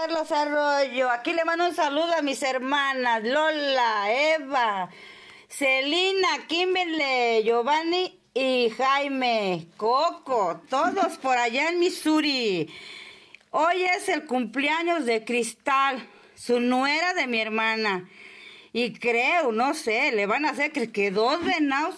Carlos Arroyo, aquí le mando un saludo a mis hermanas Lola, Eva, Celina, Kimberly, Giovanni y Jaime, Coco, todos por allá en Missouri. Hoy es el cumpleaños de Cristal, su nuera de mi hermana. Y creo, no sé, le van a hacer que dos venados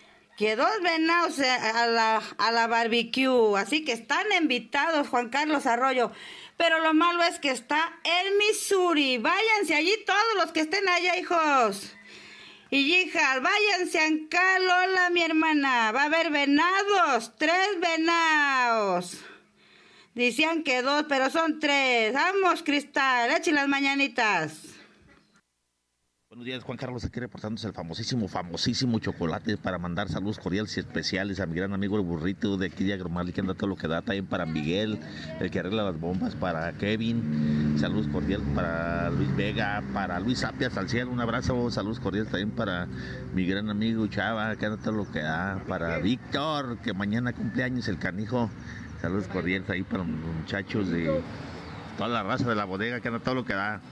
a la barbecue. Así que están invitados, Juan Carlos Arroyo. Pero lo malo es que está en Missouri. Váyanse allí todos los que estén allá, hijos y hijas. Váyanse acá, Lola, mi hermana. Va a haber venados, 3 venados. Decían que 2, pero son 3. Vamos, Cristal, echen las mañanitas. Buenos días, Juan Carlos, aquí reportándose el famosísimo chocolate para mandar saludos cordiales y especiales a mi gran amigo el burrito de aquí de Agromal, que anda todo lo que da, también para Miguel, el que arregla las bombas, para Kevin, saludos cordiales para Luis Vega, para Luis Apias al cielo, un abrazo, saludos cordiales también para mi gran amigo Chava, que anda todo lo que da, para Víctor, que mañana cumpleaños el canijo, saludos cordiales ahí para los muchachos de toda la raza de la bodega, que anda todo lo que da.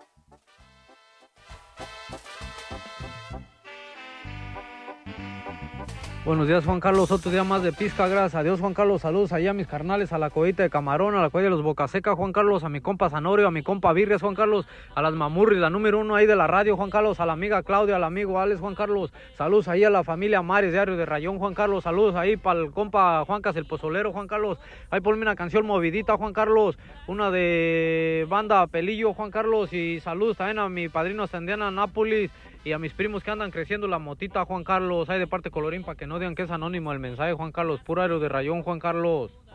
Buenos días, Juan Carlos, otro día más de pizca, gracias a Dios, Juan Carlos. Saludos allá a mis carnales, a la Codita de Camarón, a la Cuella de los Bocaseca, Juan Carlos, a mi compa Zanorio, a mi compa Virres, Juan Carlos, a las Mamurris, la número 1 ahí de la radio, Juan Carlos, a la amiga Claudia, al amigo Alex, Juan Carlos. Saludos ahí a la familia Mares, diario de Rayón, Juan Carlos. Saludos ahí para el compa Juancas, el pozolero, Juan Carlos. Ahí ponme una canción movidita, Juan Carlos, una de banda Pelillo, Juan Carlos. Y saludos también a mi padrino Ascendiana Nápoles y a mis primos que andan creciendo la motita, Juan Carlos. Ahí de parte Colorín, para que no digan que es anónimo el mensaje, Juan Carlos. Puro aero de Rayón, Juan Carlos.